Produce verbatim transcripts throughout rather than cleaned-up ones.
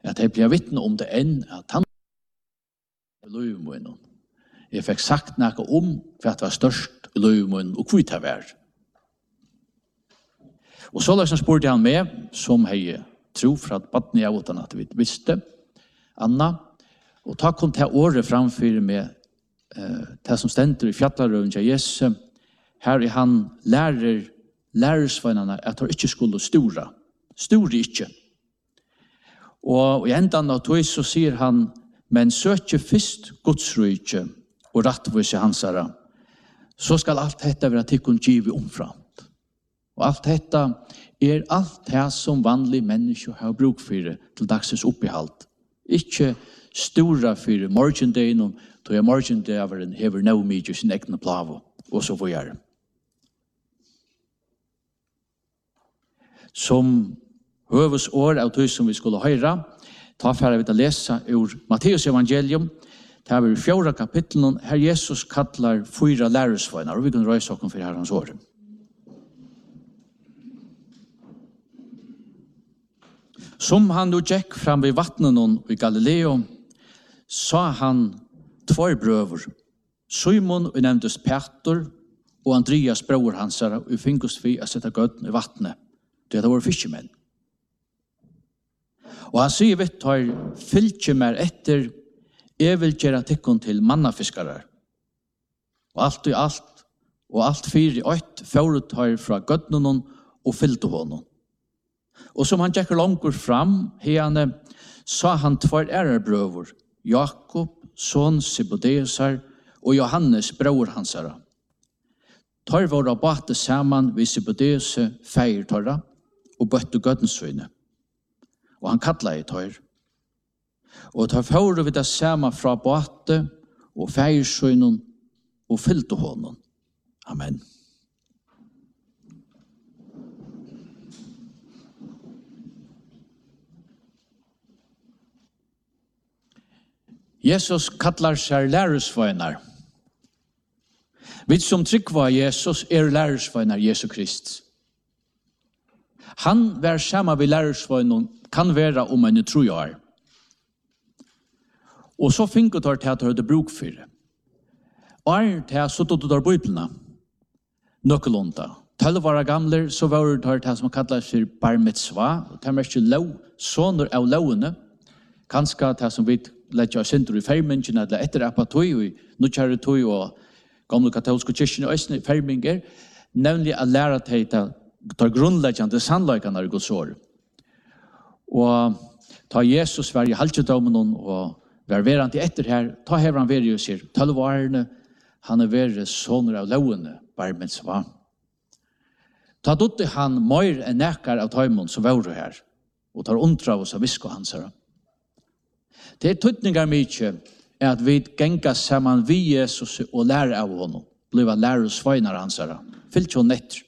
at jeg blir vittne om det enn at han i løymunnen. Jeg fikk sagt noe om hva det var størst i løymunnen og hva det var. Og så liksom spurte han meg, som jeg tror for at baden jeg uten at vi visste, Anna, og ta kom til året framfor med eh, det som stender i fjallarøven til Jesus. Her er han lærer, lærersvennerne at han ikke skulle stora. Store ikke. Og i endan av tog så sier han, men søker først Guds rike og rattvise hansara, så skal alt dette være tikkun givet omframt. Og alt dette er alt det som vanlige mennesker har bruk for til dagsens oppehalt. Ikke stora for morgendagen, då jeg morgendagen hever nå mye sin egne plavo, og så får jeg. Som høvesår av tog som vi skulle høre, ta for å lese ur Matteus evangelium, det er i fjorda kapitlen, her Jesus kallar fyra lærersvøyner, og vi kan røyse oss for herrens år. Som han då gikk fram vid vattnen i Galileo, sa han två bröder, Simon og nevntes Peter, og Andreas bror hans, og finkos vi å sette gøtten i vattnet. Det var fiskemenn. Og han sier vitt har fyllt mer etter, jeg vil gjøre tikkun til mannafiskare. Og alt i alt, og alt fyr i ått, føret har fra gøtten og fyllte honom. Og som han gikk langt fram, henne, sa han tvær ærebrøver, Jakob, son Sibodeusar, og Johannes, bror hansara. Tar våra bate saman vid Sibodeuse feir torra, og bøtte gøttensøyne. Og han kallet i tar. Og tar fører vi det saman fra bate, og feirsøynen, og fyllte honom. Amen. Jesus kallar seg lærersvøyner. Vi som tryggva Jesus er lærersvøyner Jesus Krist. Han var sammen ved lærersvøyner kan være om en trojar. Og så finner du til at du hadde bruk for det. Og er til så tog du der bøyplene. Nøkkelånda. Tølv var gamle, så var det til som kallar seg bar mitzvah. Det er mest lov, sånner av lovene. Kanskje til som vi lägga synder i färmingen eller etter apatoi og nutjare tog og gamle katolske kyrkjen og østene färminger, nemlig å lære til å ta grunnleggende sannleikene i Guds år. Og ta Jesus var i halvtjedommen og var verant etter her, ta hever han veri og sier, tølvarene, han er veri sånner av lovene, bare mens hva. Ta dotte han mer enn nekar av tøymon som var her, og tar undra oss av visko hans her. Det er tøytningar mykje er at vi genga saman vi Jesus og lære av honom, bliva lære og sveinar hans her, fyllt jo netter.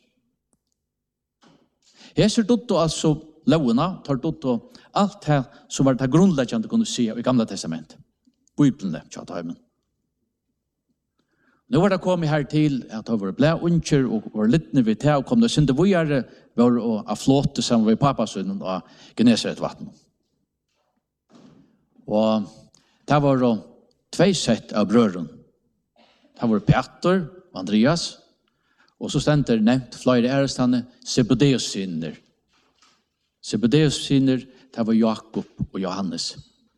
Jesus dotto altså lovena, tar dotto alt det som var det grunnleggjande kunne si i Gamla testamentet. Bibelene, tja tøymen. Nå var det kommet her til at det var blei unger og var littne vidt her og kom det synte vujare var å flåte sammen ved papasønnen og Genesaret vatten. Og det var da tvei sett av brøren. Det var Peter og Andreas, og så stender nevnt flere ærestane Zebedeus sinner. Zebedeus sinner, det var Jakob og Johannes.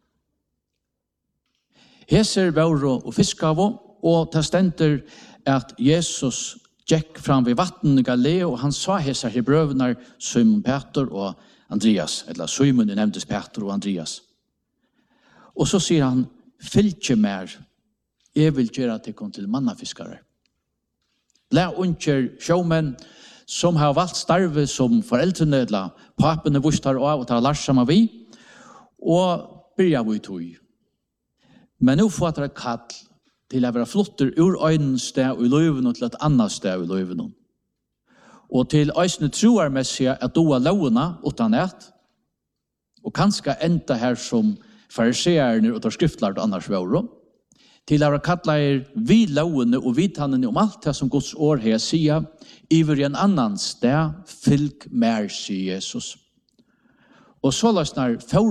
Heser var og fiskavo, og det stender at Jesus gikk fram ved vatten i Galileo, og han sa heser i brøvene Simon Peter og Andreas, eller Simon nevntes Peter og Andreas. Og så sier han, fyllt mer, jeg vil gjøre til kom til mannafiskare. Blæ unger sjåmenn som har valgt starve som foreldrene, eller papene vustar av og tar lars sammen vi, og byrja vi tog. Men nå får jeg kall til å være flotter ur øynens sted og i løyven og til et annet sted i løyven. Og til øysene troarmessige at du er lovene utan et, og kanskje enda her som fariseerne og tar skriftlart annars våre, til å kalla er vi lovene og vidtannene om alt det som Guds år her sier, iver i en annan sted, fylk mer, sier Jesus. Og så løsner